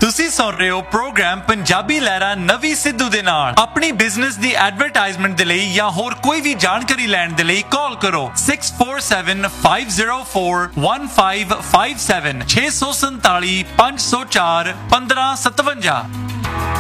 ਤੁਸੀਂ ਸੁਣ ਰਹੇ ਹੋ ਪ੍ਰੋਗਰਾਮ ਪੰਜਾਬੀ ਲਹਿਰਾਂ ਨਵੀਂ ਸਿੱਧੂ ਦੇ ਨਾਲ। ਆਪਣੀ ਬਿਜ਼ਨਸ ਦੀ ਐਡਵਰਟਾਈਜ਼ਮੈਂਟ ਦੇ ਲਈ ਜਾਂ ਹੋਰ ਕੋਈ ਵੀ ਜਾਣਕਾਰੀ ਲੈਣ ਦੇ ਲਈ ਕਾਲ ਕਰੋ 6475041557 647 504 1557।